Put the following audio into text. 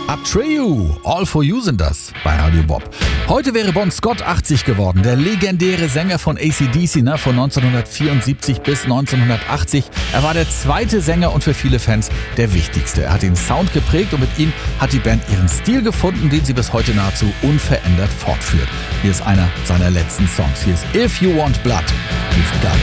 Atreyu, All For You sind das bei Radio Bob. Heute wäre Bon Scott 80 geworden, der legendäre Sänger von AC/DC, von 1974 bis 1980. Er war der zweite Sänger und für viele Fans der wichtigste. Er hat den Sound geprägt und mit ihm hat die Band ihren Stil gefunden, den sie bis heute nahezu unverändert fortführt. Hier ist einer seiner letzten Songs. Hier ist If You Want Blood. You've got